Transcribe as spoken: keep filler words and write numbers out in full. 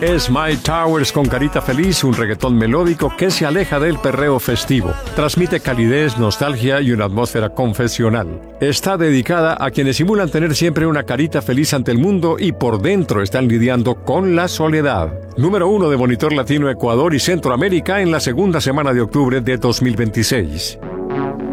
Es My Towers con Carita Feliz, un reggaetón melódico que se aleja del perreo festivo. Transmite calidez, nostalgia y una atmósfera confesional. Está dedicada a quienes simulan tener siempre una carita feliz ante el mundo y por dentro están lidiando con la soledad. Número uno de Monitor Latino Ecuador y Centroamérica en la segunda semana de octubre de dos mil veintiséis.